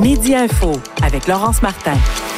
Midi Info avec Laurence Martin.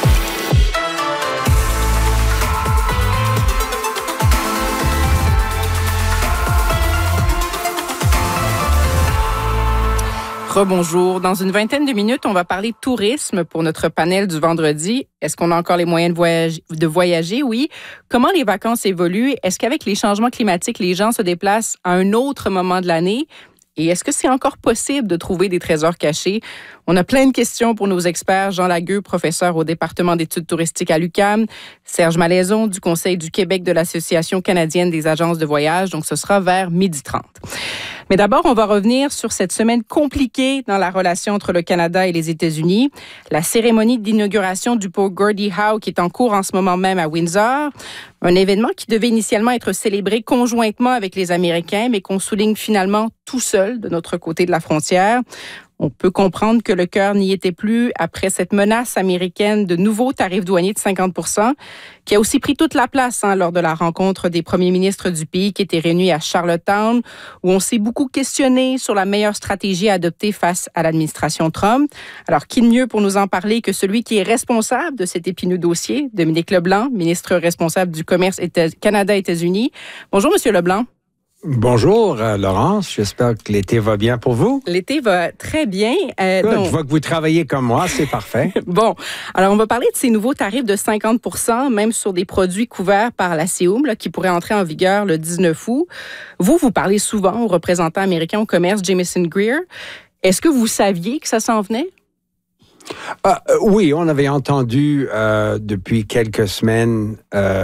Rebonjour. Dans une vingtaine de minutes, on va parler tourisme pour notre panel du vendredi. Est-ce qu'on a encore les moyens de voyager? Oui. Comment les vacances évoluent? Est-ce qu'avec les changements climatiques, les gens se déplacent à un autre moment de l'année? Et est-ce que c'est encore possible de trouver des trésors cachés? On a plein de questions pour nos experts. Jean Lagueux, professeur au département d'études touristiques à l'UQAM. Serge Malaison du Conseil du Québec de l'Association canadienne des agences de voyage. Donc, ce sera vers 12h30. Mais d'abord, on va revenir sur cette semaine compliquée dans la relation entre le Canada et les États-Unis. La cérémonie d'inauguration du pont Gordie Howe qui est en cours en ce moment même à Windsor. Un événement qui devait initialement être célébré conjointement avec les Américains, mais qu'on souligne finalement tout seul de notre côté de la frontière. On peut comprendre que le cœur n'y était plus après cette menace américaine de nouveaux tarifs douaniers de 50 % qui a aussi pris toute la place lors de la rencontre des premiers ministres du pays qui était réunis à Charlottetown, où on s'est beaucoup questionné sur la meilleure stratégie à adopter face à l'administration Trump. Alors, qui de mieux pour nous en parler que celui qui est responsable de cet épineux dossier, Dominique Leblanc, ministre responsable du commerce Canada-États-Unis. Bonjour, Monsieur Leblanc. Bonjour, Laurence. J'espère que l'été va bien pour vous. L'été va très bien. Je vois que vous travaillez comme moi, c'est parfait. Bon, alors on va parler de ces nouveaux tarifs de 50 % même sur des produits couverts par la CIUM, qui pourraient entrer en vigueur le 19 août. Vous parlez souvent aux représentants américains au commerce, Jamieson Greer. Est-ce que vous saviez que ça s'en venait? Oui, on avait entendu depuis quelques semaines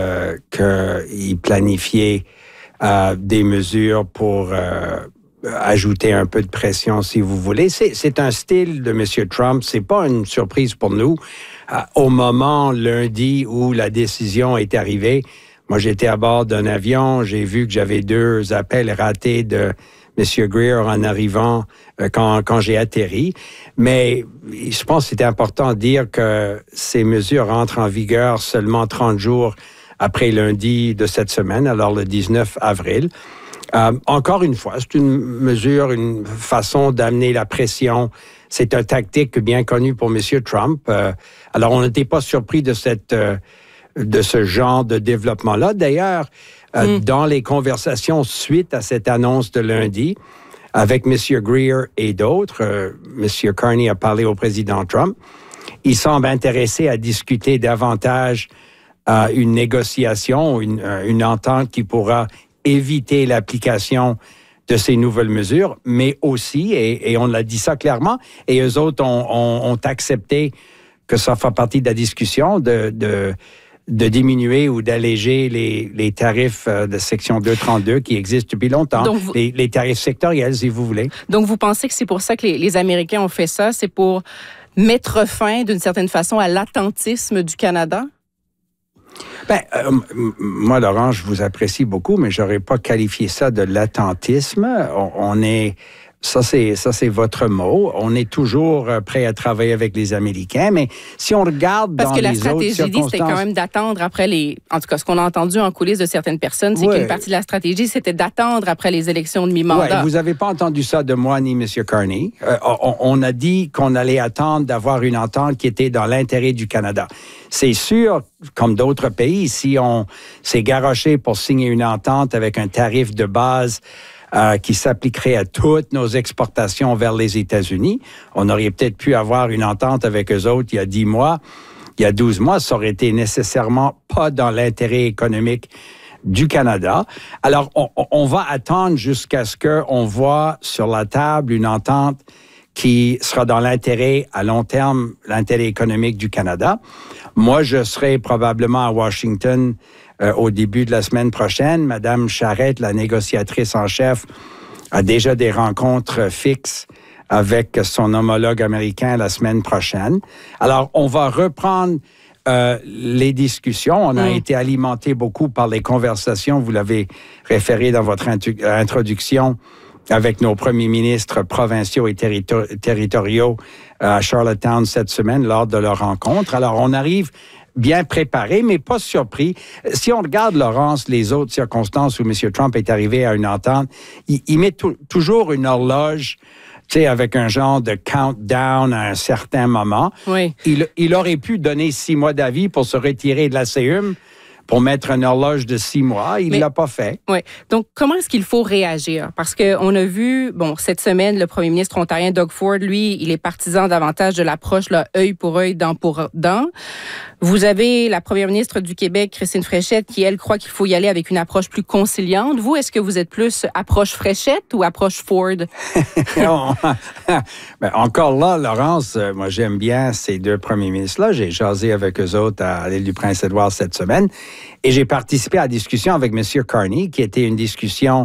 qu'ils planifiaient des mesures pour ajouter un peu de pression, si vous voulez. C'est un style de M. Trump. C'est pas une surprise pour nous. Au moment, lundi, où la décision est arrivée, moi, j'étais à bord d'un avion. J'ai vu que j'avais 2 appels ratés de M. Greer en arrivant quand j'ai atterri. Mais je pense que c'était important de dire que ces mesures entrent en vigueur seulement 30 jours après lundi de cette semaine, alors le 19 avril. Encore une fois, c'est une mesure, une façon d'amener la pression. C'est une tactique bien connue pour M. Trump. Alors, on n'était pas surpris de ce genre de développement-là. D'ailleurs, dans les conversations suite à cette annonce de lundi, avec M. Greer et d'autres, M. Carney a parlé au président Trump. Il semble intéressé à discuter davantage une négociation, une entente qui pourra éviter l'application de ces nouvelles mesures, mais aussi, et on l'a dit ça clairement, et eux autres ont accepté que ça fait partie de la discussion de diminuer ou d'alléger les tarifs de section 232 qui existent depuis longtemps, donc les tarifs sectoriels, si vous voulez. Donc, vous pensez que c'est pour ça que les Américains ont fait ça? C'est pour mettre fin, d'une certaine façon, à l'attentisme du Canada? Moi, Laurent, je vous apprécie beaucoup, mais j'aurais pas qualifié ça de l'attentisme. Ça, c'est votre mot. On est toujours prêt à travailler avec les Américains, mais si on regarde dans les autres circonstances... Parce que la stratégie, c'était quand même d'attendre après En tout cas, ce qu'on a entendu en coulisses de certaines personnes, c'est qu'une partie de la stratégie, c'était d'attendre après les élections de mi-mandat. Oui, vous n'avez pas entendu ça de moi ni M. Carney. On a dit qu'on allait attendre d'avoir une entente qui était dans l'intérêt du Canada. C'est sûr, comme d'autres pays, si on s'est garoché pour signer une entente avec un tarif de base qui s'appliquerait à toutes nos exportations vers les États-Unis. On aurait peut-être pu avoir une entente avec eux autres il y a 10 mois, il y a 12 mois. Ça aurait été nécessairement pas dans l'intérêt économique du Canada. Alors, on va attendre jusqu'à ce qu'on voit sur la table une entente qui sera dans l'intérêt à long terme, l'intérêt économique du Canada. Moi, je serai probablement à Washington au début de la semaine prochaine. Madame Charette, la négociatrice en chef, a déjà des rencontres fixes avec son homologue américain la semaine prochaine. Alors, on va reprendre les discussions. On a été alimenté beaucoup par les conversations, vous l'avez référé dans votre introduction, avec nos premiers ministres provinciaux et territoriaux à Charlottetown cette semaine lors de leur rencontre. Alors, on arrive bien préparé, mais pas surpris. Si on regarde, Laurence, les autres circonstances où M. Trump est arrivé à une entente, il met toujours une horloge avec un genre de countdown à un certain moment. Oui. Il aurait pu donner 6 mois d'avis pour se retirer de la CEUM, pour mettre une horloge de 6 mois. Il ne l'a pas fait. Oui. Donc, comment est-ce qu'il faut réagir? Parce qu'on a vu, cette semaine, le premier ministre ontarien Doug Ford, lui, il est partisan davantage de l'approche là, œil pour œil, dent pour dent. Vous avez la première ministre du Québec, Christine Fréchette, qui, elle, croit qu'il faut y aller avec une approche plus conciliante. Vous, est-ce que vous êtes plus approche Fréchette ou approche Ford? Encore là, Laurence, moi, j'aime bien ces 2 premiers ministres-là. J'ai jasé avec eux autres à l'île du Prince-Édouard cette semaine. Et j'ai participé à la discussion avec M. Carney, qui était une discussion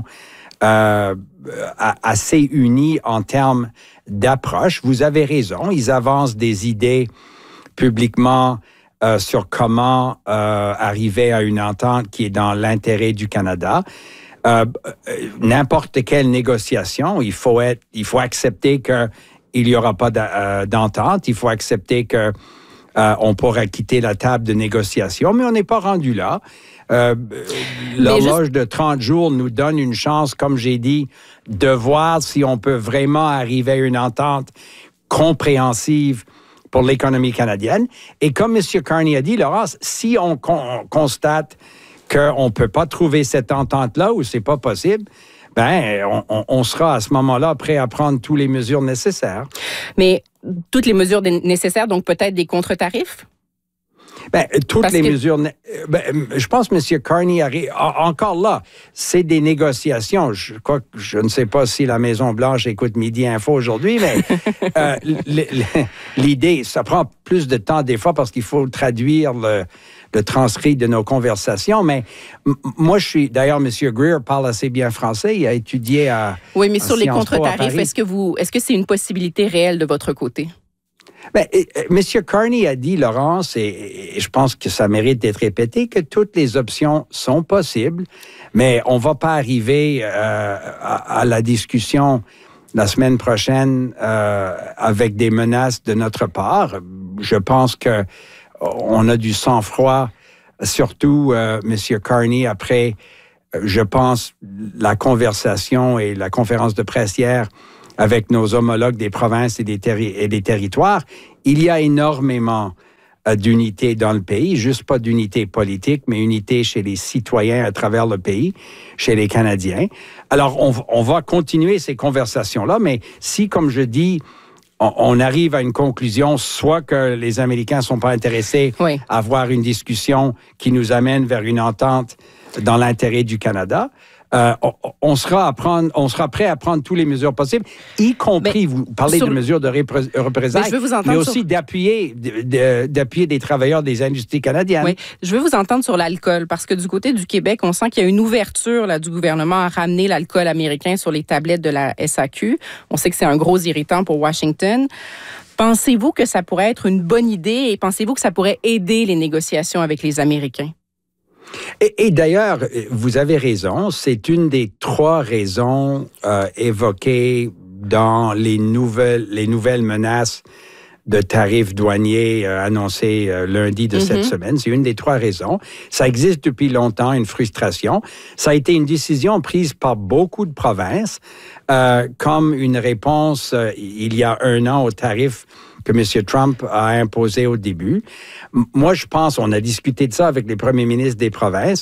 assez unie en termes d'approche. Vous avez raison, ils avancent des idées publiquement sur comment arriver à une entente qui est dans l'intérêt du Canada. N'importe quelle négociation, il faut accepter qu'il n'y aura pas d'entente, il faut accepter que on pourra quitter la table de négociation, mais on n'est pas rendu là. L'horloge de 30 jours nous donne une chance, comme j'ai dit, de voir si on peut vraiment arriver à une entente compréhensive pour l'économie canadienne. Et comme M. Carney a dit, Laurence, si on constate qu'on ne peut pas trouver cette entente-là ou c'est pas possible, on sera à ce moment-là prêt à prendre toutes les mesures nécessaires. Mais toutes les mesures nécessaires, donc peut-être des contre-tarifs? Mesures... je pense que M. Carney arrive... Encore là, c'est des négociations. Je ne sais pas si la Maison-Blanche écoute Midi Info aujourd'hui, mais l'idée, ça prend plus de temps des fois parce qu'il faut traduire le transcrit de nos conversations. Mais moi, d'ailleurs, M. Greer parle assez bien français. Il a étudié à... Oui, mais sur les contre-tarifs, est-ce que c'est une possibilité réelle de votre côté? M. Carney a dit, Laurence, et je pense que ça mérite d'être répété, que toutes les options sont possibles, mais on ne va pas arriver à la discussion la semaine prochaine avec des menaces de notre part. Je pense qu'on a du sang-froid, surtout M. Carney, après, je pense, la conversation et la conférence de presse hier avec nos homologues des provinces et des territoires. Il y a énormément d'unité dans le pays, juste pas d'unité politique, mais unité chez les citoyens à travers le pays, chez les Canadiens. Alors, on va continuer ces conversations-là, mais si, comme je dis, on arrive à une conclusion, soit que les Américains ne sont pas intéressés à avoir une discussion qui nous amène vers une entente dans l'intérêt du Canada, on sera prêt à prendre toutes les mesures possibles, y compris, vous parlez de mesures de représailles, mais aussi d'appuyer des travailleurs des industries canadiennes. Oui, je veux vous entendre sur l'alcool, parce que du côté du Québec, on sent qu'il y a une ouverture là, du gouvernement à ramener l'alcool américain sur les tablettes de la SAQ. On sait que c'est un gros irritant pour Washington. Pensez-vous que ça pourrait être une bonne idée et pensez-vous que ça pourrait aider les négociations avec les Américains? Et d'ailleurs, vous avez raison, c'est une des 3 raisons évoquées dans les nouvelles menaces de tarifs douaniers annoncés lundi de cette semaine. C'est une des 3 raisons. Ça existe depuis longtemps, une frustration. Ça a été une décision prise par beaucoup de provinces comme une réponse il y a 1 an aux tarifs que M. Trump a imposé au début. Moi, je pense, on a discuté de ça avec les premiers ministres des provinces.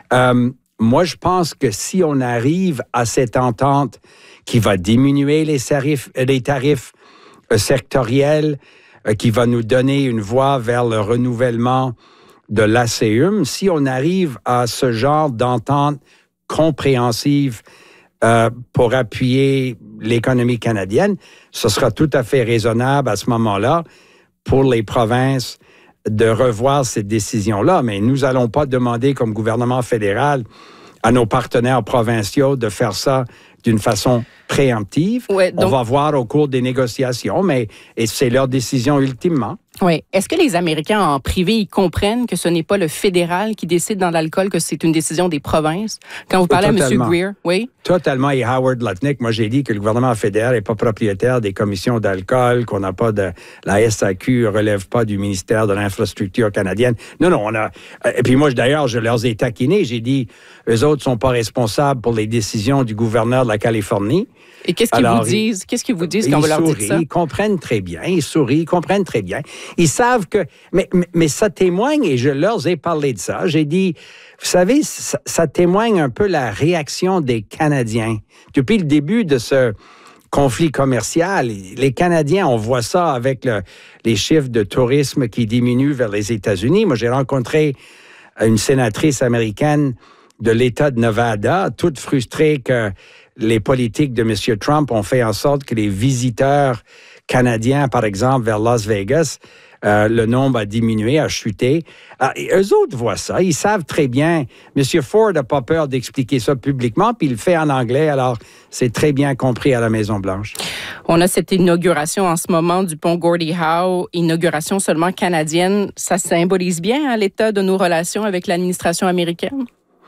Moi, je pense que si on arrive à cette entente qui va diminuer les tarifs sectoriels, qui va nous donner une voie vers le renouvellement de l'ACEUM, si on arrive à ce genre d'entente compréhensive pour appuyer l'économie canadienne, ce sera tout à fait raisonnable à ce moment-là pour les provinces de revoir cette décision-là. Mais nous n'allons pas demander comme gouvernement fédéral à nos partenaires provinciaux de faire ça d'une façon préemptive. Ouais, donc, on va voir au cours des négociations, et c'est leur décision ultimement. Oui. Est-ce que les Américains en privé, ils comprennent que ce n'est pas le fédéral qui décide dans l'alcool, que c'est une décision des provinces? Quand vous parlez à M. Greer, oui? Totalement. Et Howard Lutnick, moi, j'ai dit que le gouvernement fédéral n'est pas propriétaire des commissions d'alcool, qu'on n'a pas de... La SAQ ne relève pas du ministère de l'Infrastructure canadienne. Non, on a... Et puis moi, d'ailleurs, je leur ai taquinés. J'ai dit, eux autres ne sont pas responsables pour les décisions du gouverneur de la Californie. Et qu'est-ce qu'ils vous disent? Qu'est-ce qu'ils vous disent quand vous leur dites ça? Ils comprennent très bien. Ils sourient, ils comprennent très bien. Ils savent que... Mais ça témoigne, et je leur ai parlé de ça. J'ai dit, vous savez, ça témoigne un peu la réaction des Canadiens. Depuis le début de ce conflit commercial, les Canadiens, on voit ça avec les chiffres de tourisme qui diminuent vers les États-Unis. Moi, j'ai rencontré une sénatrice américaine de l'État de Nevada, toute frustrée que les politiques de M. Trump ont fait en sorte que les visiteurs canadiens, par exemple, vers Las Vegas, le nombre a diminué, a chuté. Et eux autres voient ça. Ils savent très bien. M. Ford n'a pas peur d'expliquer ça publiquement, puis il le fait en anglais, alors c'est très bien compris à la Maison-Blanche. On a cette inauguration en ce moment du pont Gordie Howe, inauguration seulement canadienne. Ça symbolise bien l'état de nos relations avec l'administration américaine?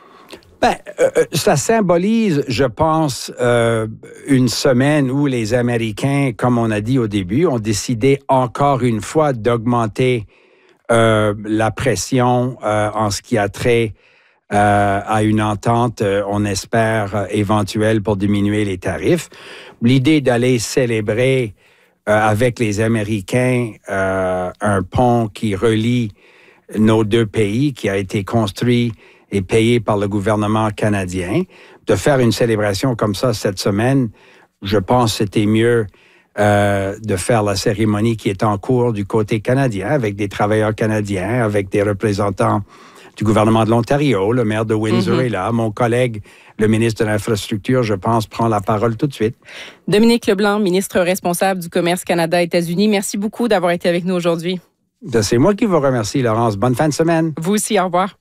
Ça symbolise, je pense, une semaine où les Américains, comme on a dit au début, ont décidé encore une fois d'augmenter la pression en ce qui a trait à une entente, on espère, éventuelle pour diminuer les tarifs. L'idée d'aller célébrer avec les Américains un pont qui relie nos deux pays, qui a été construit et payé par le gouvernement canadien. De faire une célébration comme ça cette semaine, je pense que c'était mieux de faire la cérémonie qui est en cours du côté canadien, avec des travailleurs canadiens, avec des représentants du gouvernement de l'Ontario. Le maire de Windsor est là. Mon collègue, le ministre de l'Infrastructure, je pense, prend la parole tout de suite. Dominique Leblanc, ministre responsable du commerce Canada-États-Unis, merci beaucoup d'avoir été avec nous aujourd'hui. C'est moi qui vous remercie, Laurence. Bonne fin de semaine. Vous aussi, au revoir.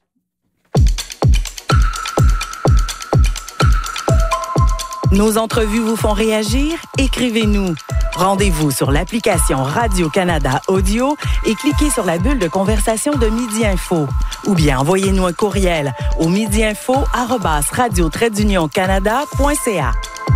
Nos entrevues vous font réagir? Écrivez-nous. Rendez-vous sur l'application Radio-Canada Audio et cliquez sur la bulle de conversation de Midi Info. Ou bien envoyez-nous un courriel au midiinfo@radio-canada.ca.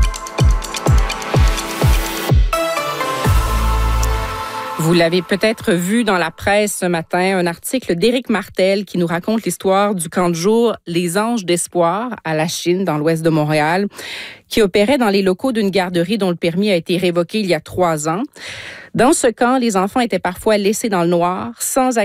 Vous l'avez peut-être vu dans la presse ce matin, un article d'Éric Martel qui nous raconte l'histoire du camp de jour Les Anges d'Espoir à La Chine, dans l'ouest de Montréal, qui opérait dans les locaux d'une garderie dont le permis a été révoqué il y a 3 ans. Dans ce camp, les enfants étaient parfois laissés dans le noir, sans